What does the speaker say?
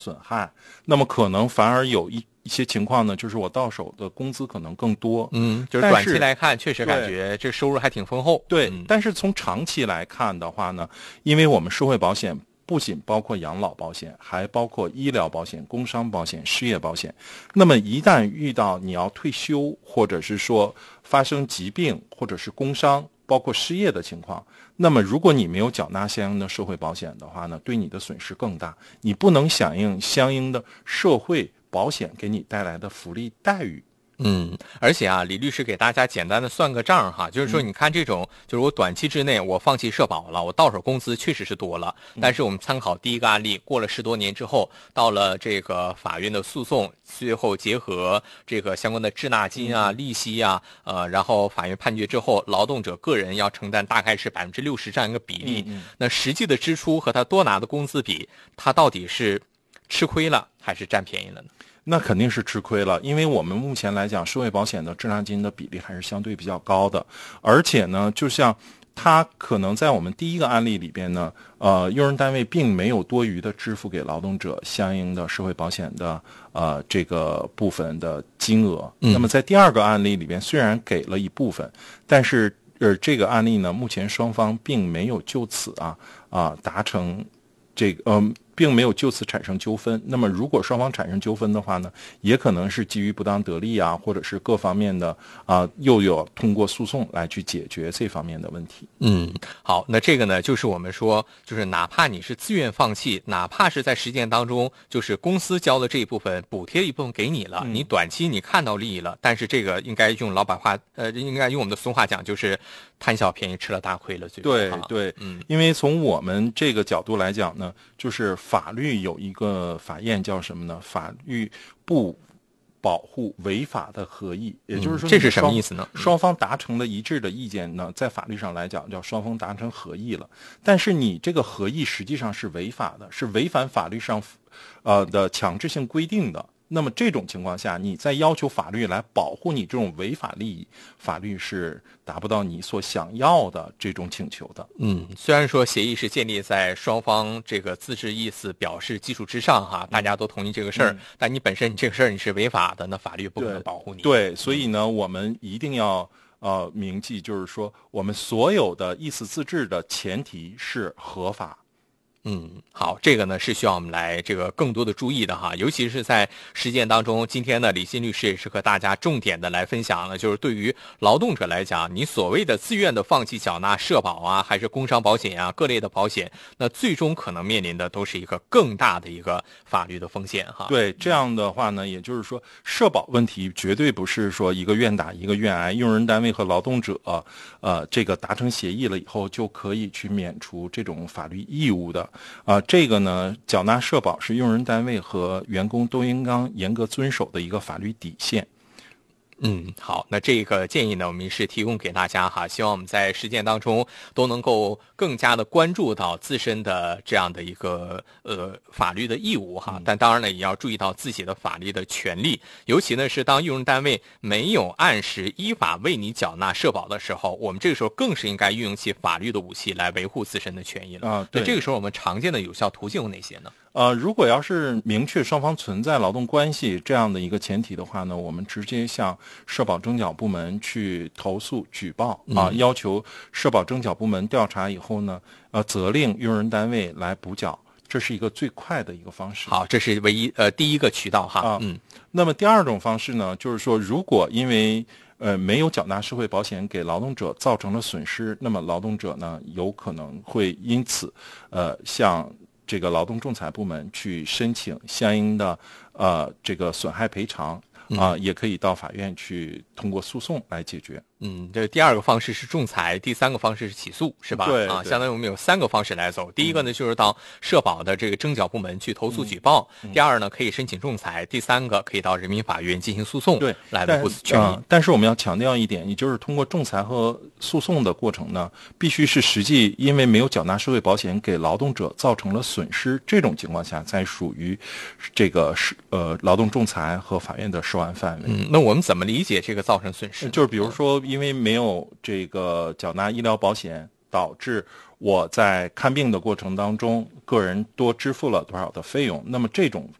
损害，那么可能反而有一些情况呢，就是我到手的工资可能更多。 就是短期来看，确实感觉这收入还挺丰厚。 对，但是从长期来看的话呢，因为我们社会保险不仅包括养老保险，还包括医疗保险、工伤保险、失业保险。那么一旦遇到你要退休，或者是说发生疾病，或者是工伤，包括失业的情况，那么如果你没有缴纳相应的社会保险的话呢，对你的损失更大，你不能响应相应的社会保险给你带来的福利待遇。 而且啊，李律师给大家简单的算个账哈，就是说你看这种，就是我短期之内我放弃社保了，我到手工资确实是多了，但是我们参考第一个案例，过了10多年之后，到了这个法院的诉讼，最后结合这个相关的滞纳金啊、利息啊，然后法院判决之后，劳动者个人要承担大概是60%这样一个比例，那实际的支出和他多拿的工资比，他到底是吃亏了还是占便宜了呢？ 那肯定是吃亏了，因为我们目前来讲，社会保险的滞纳金的比例还是相对比较高的，而且呢，就像它可能在我们第一个案例里边呢，用人单位并没有多余的支付给劳动者相应的社会保险的这个部分的金额。那么在第二个案例里边，虽然给了一部分，但是这个案例呢，目前双方并没有就此达成这个并没有就此产生纠纷。那么如果双方产生纠纷的话呢，也可能是基于不当得利啊，或者是各方面的又有通过诉讼来去解决这方面的问题。 好，那这个呢，就是我们说，就是哪怕你是自愿放弃，哪怕是在实践当中，就是公司交的这一部分补贴一部分给你了，你短期你看到利益了，但是这个应该用老板话，应该用我们的俗话讲，就是贪小便宜吃了大亏了。 对，因为从我们这个角度来讲呢，就是法律有一个法验叫什么呢？法律不保护违法的合意，也就是说， 这是什么意思呢？ 双方达成了一致的意见呢，在法律上来讲叫双方达成合意了。但是你这个合意实际上是违法的，是违反法律上的强制性规定的。那么这种情况下，你再要求法律来保护你这种违法利益，法律是达不到你所想要的这种请求的。 虽然说协议是建立在双方这个自治意思表示基础之上哈，大家都同意这个事儿，但你本身你这个事儿你是违法的，那法律不可能保护你。 对，所以呢，我们一定要铭记，就是说我们所有的意思自治的前提是合法。 好，这个呢是需要我们来这个更多的注意的哈，尤其是在实践当中。今天呢，李欣律师也是和大家重点的来分享了，就是对于劳动者来讲，你所谓的自愿的放弃缴纳社保啊，还是工伤保险啊，各类的保险，那最终可能面临的都是一个更大的一个法律的风险哈。 对，这样的话呢，也就是说，社保问题绝对不是说一个愿打一个愿挨，用人单位和劳动者这个达成协议了以后就可以去免除这种法律义务的。这个呢，缴纳社保是用人单位和员工都应当严格遵守的一个法律底线。 好，那这个建议呢，我们是提供给大家哈，希望我们在实践当中都能够更加的关注到自身的这样的一个法律的义务哈，但当然呢，也要注意到自己的法律的权利，尤其呢是当用人单位没有按时依法为你缴纳社保的时候，我们这个时候更是应该运用起法律的武器来维护自身的权益了。 对， 那这个时候我们常见的有效途径有哪些呢？ 如果要是明确双方存在劳动关系这样的一个前提的话呢，我们直接向社保征缴部门去投诉举报要求社保征缴部门调查以后呢，责令用人单位来补缴，这是一个最快的一个方式。 好，这是唯一第一个渠道哈。 那么第二种方式呢，就是说如果因为没有缴纳社会保险给劳动者造成了损失，那么劳动者呢有可能会因此向这个劳动仲裁部门去申请相应的这个损害赔偿也可以到法院去通过诉讼来解决。 这第二个方式是仲裁，第三个方式是起诉，是吧？ 对， 相当于我们有3个方式来走。第一个呢，就是到社保的这个征缴部门去投诉举报；第二呢，可以申请仲裁；第三个可以到人民法院进行诉讼， 对， 来维护权益。 但是我们要强调一点，也就是通过仲裁和诉讼的过程呢，必须是实际因为没有缴纳社会保险给劳动者造成了损失，这种情况下才属于这个劳动仲裁和法院的涉案范围。 那我们怎么理解这个造成损失？ 就是比如说因为没有这个缴纳医疗保险导致我在看病的过程当中，个人多支付了多少的费用。那么这种